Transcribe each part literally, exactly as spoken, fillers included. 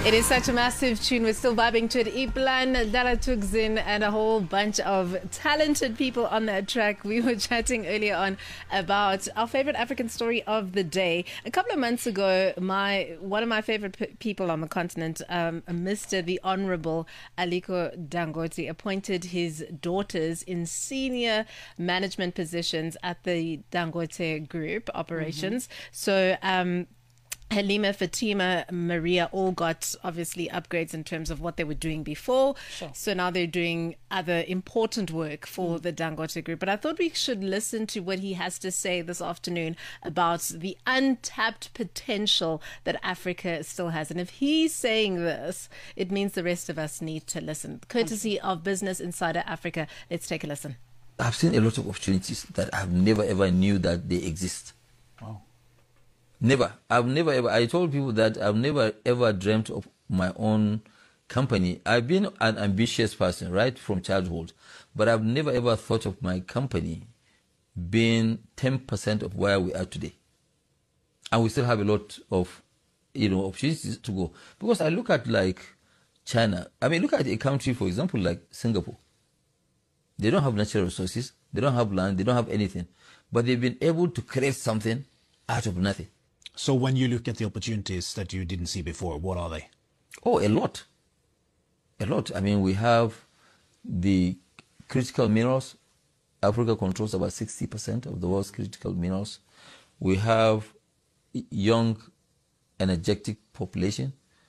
It is such a massive tune. We're still vibing to it. Iplan, Dala Tugzin, and a whole bunch of talented people on that track. We were chatting earlier on about our favorite African story of the day. A couple of months ago, my one of my favorite p- people on the continent, um, Mister the Honorable Aliko Dangote, appointed his daughters in senior management positions at the Dangote Group operations. Mm-hmm. So, um, Halima, Fatima, Maria all got obviously upgrades in terms of what they were doing before. Sure. So now they're doing other important work for mm. the Dangote Group. But I thought we should listen to what he has to say this afternoon about the untapped potential that Africa still has. And if he's saying this, it means the rest of us need to listen. Courtesy of Business Insider Africa. Let's take a listen. I've seen a lot of opportunities that I've never ever knew that they exist. Wow. Never. I've never ever, I told people that I've never ever dreamt of my own company. I've been an ambitious person, right, from childhood, but I've never ever thought of my company being ten percent of where we are today. And we still have a lot of, you know, opportunities to go. Because I look at like China. I mean, look at a country, for example, like Singapore. They don't have natural resources. They don't have land. They don't have anything. But they've been able to create something out of nothing. So when you look at the opportunities that you didn't see before, what are they? Oh, a lot. A lot. I mean, we have the critical minerals. Africa controls about sixty percent of the world's critical minerals. We have young, energetic population.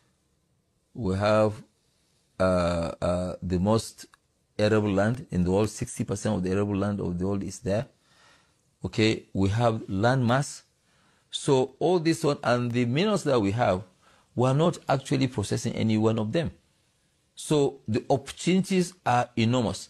We have uh, uh, the most arable land in the world. sixty percent of the arable land of the world is there. Okay, we have land mass. So all this one, and the minerals that we have, we are not actually processing any one of them. So the opportunities are enormous.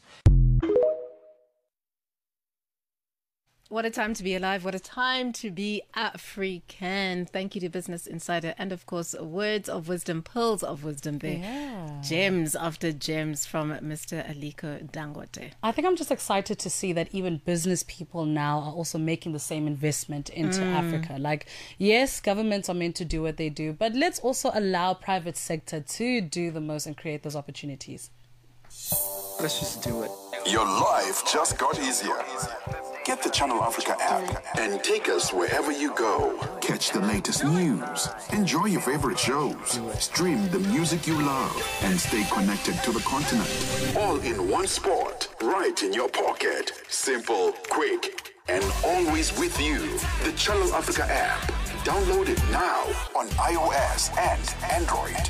What a time to be alive. What a time to be African. Thank you to Business Insider. And of course, words of wisdom, pearls of wisdom there. Yeah. Gems after gems from Mister Aliko Dangote. I think I'm just excited to see that even business people now are also making the same investment into mm. Africa. Like, yes, governments are meant to do what they do, but let's also allow private sector to do the most and create those opportunities. Let's just do it. Your life just got easier. Get the Channel Africa app and take us wherever you go. Catch the latest news, enjoy your favorite shows, stream the music you love, and stay connected to the continent. All in one spot, right in your pocket. Simple, quick, and always with you. The Channel Africa app. Download it now on iOS and Android.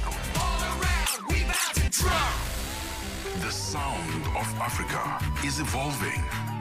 The sound of Africa is evolving.